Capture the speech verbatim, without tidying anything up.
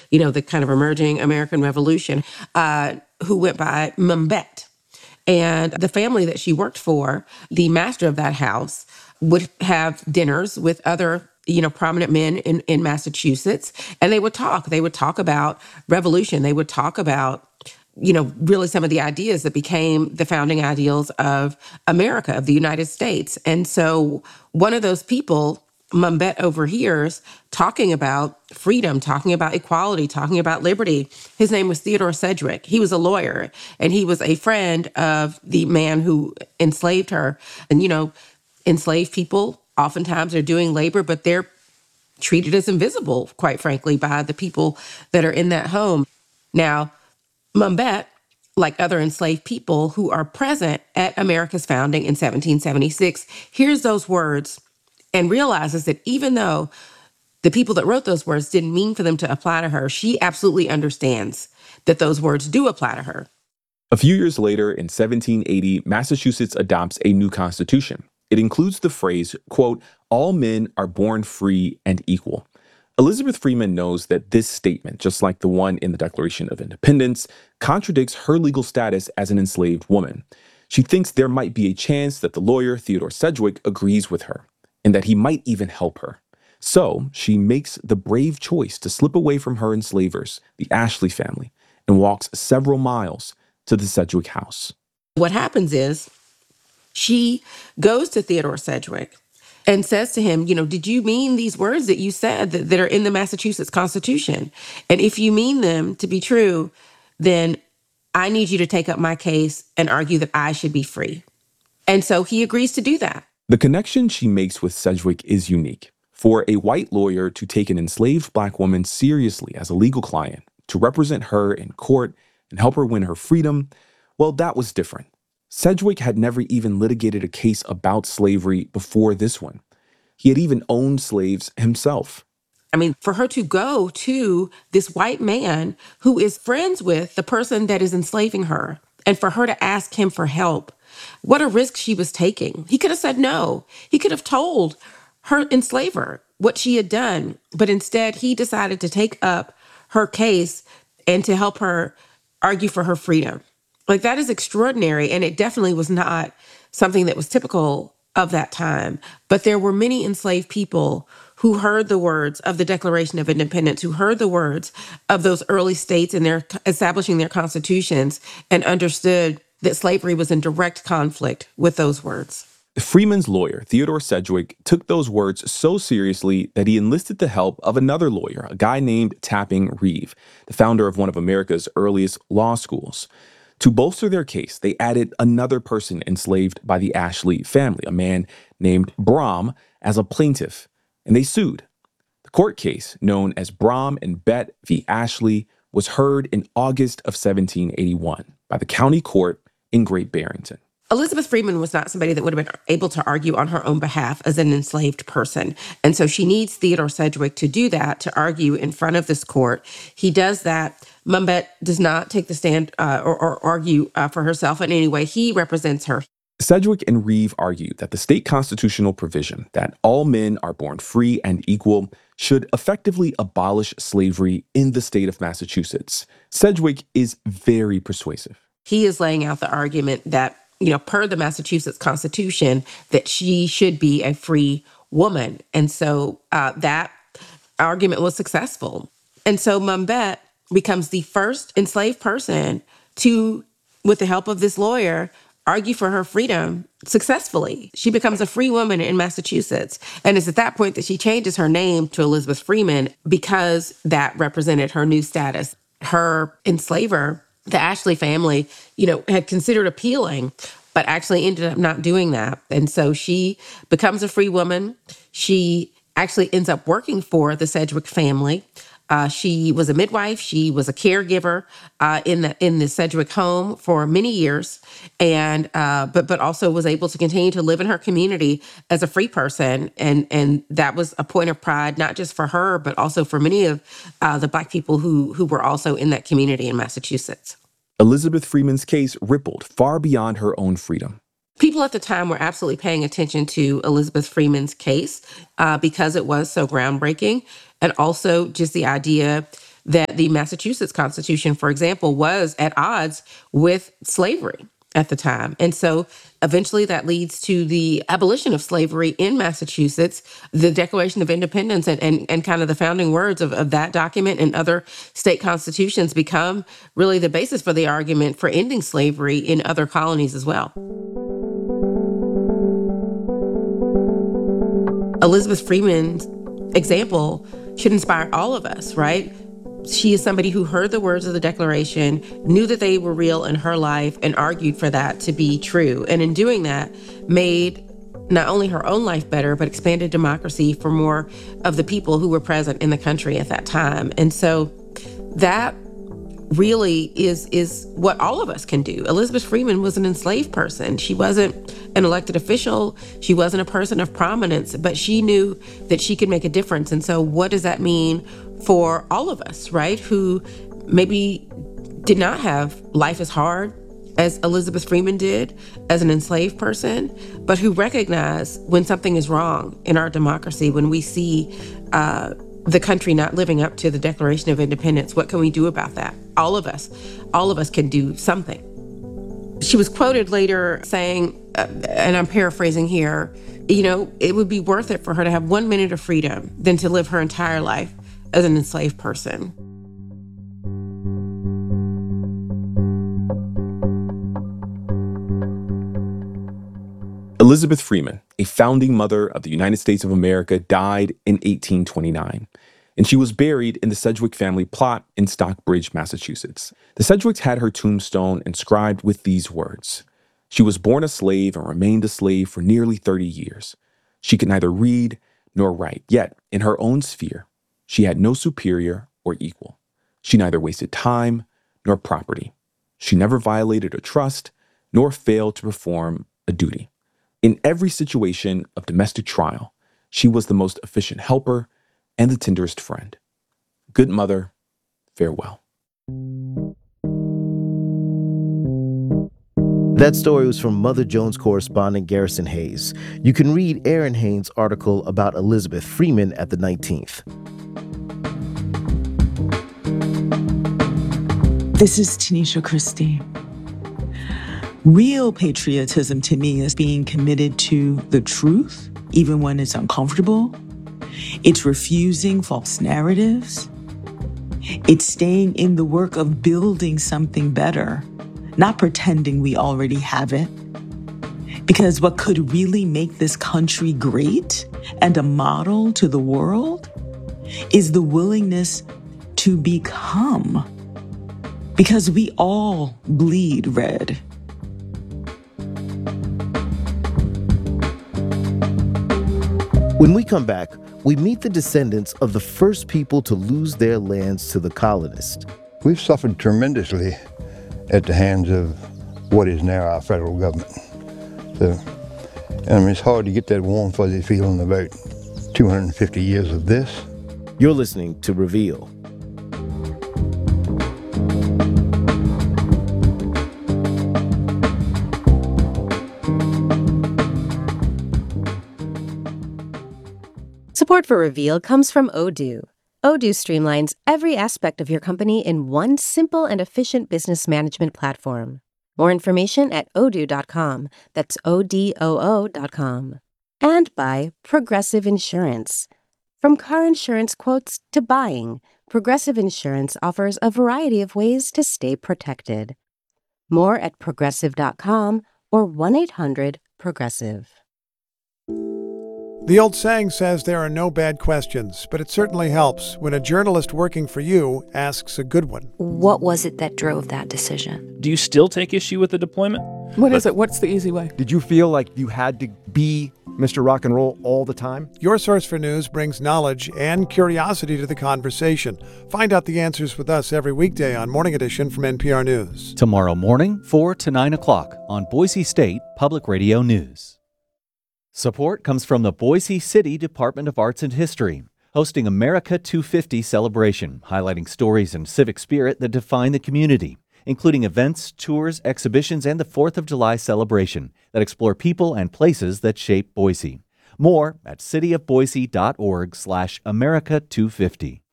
you know, the kind of emerging American Revolution, uh, who went by Mumbet. And the family that she worked for, the master of that house, would have dinners with other, you know, prominent men in, in Massachusetts. And they would talk. They would talk about revolution. They would talk about, you know, really some of the ideas that became the founding ideals of America, of the United States. And so one of those people, Mumbet, overhears talking about freedom, talking about equality, talking about liberty. His name was Theodore Sedgwick. He was a lawyer, and he was a friend of the man who enslaved her. And, you know, enslaved people oftentimes are doing labor, but they're treated as invisible, quite frankly, by the people that are in that home. Now, Mumbet, like other enslaved people who are present at America's founding in seventeen seventy-six, hears those words and realizes that even though the people that wrote those words didn't mean for them to apply to her, she absolutely understands that those words do apply to her. A few years later, in seventeen eighty, Massachusetts adopts a new constitution. It includes the phrase, quote, "All men are born free and equal." Elizabeth Freeman knows that this statement, just like the one in the Declaration of Independence, contradicts her legal status as an enslaved woman. She thinks there might be a chance that the lawyer, Theodore Sedgwick, agrees with her, and that he might even help her. So she makes the brave choice to slip away from her enslavers, the Ashley family, and walks several miles to the Sedgwick house. What happens is she goes to Theodore Sedgwick and says to him, you know, did you mean these words that you said that, that are in the Massachusetts Constitution? And if you mean them to be true, then I need you to take up my case and argue that I should be free. And so he agrees to do that. The connection she makes with Sedgwick is unique. For a white lawyer to take an enslaved Black woman seriously as a legal client, to represent her in court and help her win her freedom, well, that was different. Sedgwick had never even litigated a case about slavery before this one. He had even owned slaves himself. I mean, for her to go to this white man who is friends with the person that is enslaving her, and for her to ask him for help, what a risk she was taking. He could have said no. He could have told her enslaver what she had done, but instead he decided to take up her case and to help her argue for her freedom. Like, that is extraordinary, and it definitely was not something that was typical of that time. But there were many enslaved people who heard the words of the Declaration of Independence, who heard the words of those early states and their establishing their constitutions, and understood that slavery was in direct conflict with those words. Freeman's lawyer, Theodore Sedgwick, took those words so seriously that he enlisted the help of another lawyer, a guy named Tapping Reeve, the founder of one of America's earliest law schools. To bolster their case, they added another person enslaved by the Ashley family, a man named Brom, as a plaintiff, and they sued. The court case, known as Brom and Bett v. Ashley, was heard in August of seventeen eighty-one by the county court in Great Barrington. Elizabeth Freeman was not somebody that would have been able to argue on her own behalf as an enslaved person. And so she needs Theodore Sedgwick to do that, to argue in front of this court. He does that. Mumbet does not take the stand uh, or, or argue uh, for herself in any way. He represents her. Sedgwick and Reeve argued that the state constitutional provision that all men are born free and equal should effectively abolish slavery in the state of Massachusetts. Sedgwick is very persuasive. He is laying out the argument that, you know, per the Massachusetts Constitution, that she should be a free woman. And so uh, that argument was successful. And so Mumbet becomes the first enslaved person to, with the help of this lawyer, argue for her freedom successfully. She becomes a free woman in Massachusetts. And it's at that point that she changes her name to Elizabeth Freeman, because that represented her new status. Her enslaver, the Ashley family, you know, had considered appealing, but actually ended up not doing that. And so she becomes a free woman. She actually ends up working for the Sedgwick family. Uh, she was a midwife. She was a caregiver uh, in the in the Sedgwick home for many years, and uh, but but also was able to continue to live in her community as a free person, and and that was a point of pride, not just for her, but also for many of uh, the Black people who who were also in that community in Massachusetts. Elizabeth Freeman's case rippled far beyond her own freedom. People at the time were absolutely paying attention to Elizabeth Freeman's case uh, because it was so groundbreaking. And also just the idea that the Massachusetts Constitution, for example, was at odds with slavery at the time. And so eventually that leads to the abolition of slavery in Massachusetts, the Declaration of Independence, and, and, and kind of the founding words of, of that document and other state constitutions become really the basis for the argument for ending slavery in other colonies as well. Elizabeth Freeman's example should inspire all of us, right? She is somebody who heard the words of the Declaration, knew that they were real in her life, and argued for that to be true. And in doing that, made not only her own life better, but expanded democracy for more of the people who were present in the country at that time. And so that really is is what all of us can do. Elizabeth Freeman was an enslaved person. She wasn't an elected official. She wasn't a person of prominence, but she knew that she could make a difference. And so what does that mean for all of us, right? Who maybe did not have life as hard as Elizabeth Freeman did as an enslaved person, but who recognize when something is wrong in our democracy, when we see uh, the country not living up to the Declaration of Independence. What can we do about that? All of us, all of us can do something. She was quoted later saying, uh, and I'm paraphrasing here, you know, it would be worth it for her to have one minute of freedom than to live her entire life as an enslaved person. Elizabeth Freeman, a founding mother of the United States of America, died in eighteen twenty-nine, and she was buried in the Sedgwick family plot in Stockbridge, Massachusetts. The Sedgwicks had her tombstone inscribed with these words: "She was born a slave and remained a slave for nearly thirty years. She could neither read nor write, yet in her own sphere, she had no superior or equal. She neither wasted time nor property. She never violated a trust nor failed to perform a duty. In every situation of domestic trial, she was the most efficient helper and the tenderest friend. Good mother, farewell." That story was from Mother Jones correspondent Garrison Hayes. You can read Aaron Haynes' article about Elizabeth Freeman at the nineteenth. This is Tanisha Christie. Real patriotism to me is being committed to the truth, even when it's uncomfortable. It's refusing false narratives. It's staying in the work of building something better, not pretending we already have it. Because what could really make this country great and a model to the world is the willingness to become. Because we all bleed red. When we come back, we meet the descendants of the first people to lose their lands to the colonists. We've suffered tremendously at the hands of what is now our federal government. So, and I mean, it's hard to get that warm, fuzzy feeling about two hundred fifty years of this. You're listening to Reveal. Support for Reveal comes from Odoo. Odoo streamlines every aspect of your company in one simple and efficient business management platform. More information at odoo dot com. That's O D O O dot com. And by Progressive Insurance. From car insurance quotes to buying, Progressive Insurance offers a variety of ways to stay protected. More at progressive dot com or one eight hundred progressive. The old saying says there are no bad questions, but it certainly helps when a journalist working for you asks a good one. What was it that drove that decision? Do you still take issue with the deployment? What is it? What's the easy way? Did you feel like you had to be Mister Rock and Roll all the time? Your Source for News brings knowledge and curiosity to the conversation. Find out the answers with us every weekday on Morning Edition from N P R News. Tomorrow morning, four to nine o'clock on Boise State Public Radio News. Support comes from the Boise City Department of Arts and History, hosting America two fifty celebration, highlighting stories and civic spirit that define the community, including events, tours, exhibitions, and the fourth of July celebration that explore people and places that shape Boise. More at cityofboise dot org slash America two fifty.